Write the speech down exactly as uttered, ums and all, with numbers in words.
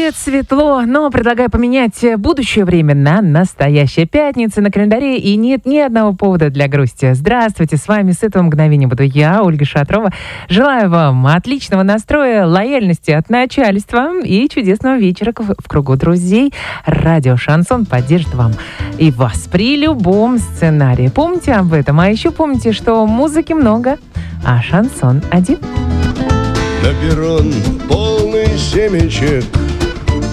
Будет светло, но предлагаю поменять будущее время на настоящее. Пятница на календаре, и нет ни одного повода для грусти. Здравствуйте, с вами с этого мгновения буду я, Ольга Шатрова. Желаю вам отличного настроя, лояльности от начальства и чудесного вечера в кругу друзей. Радио «Шансон» поддержит вам и вас при любом сценарии. Помните об этом, а еще помните, что музыки много, а шансон один. На перрон полный семечек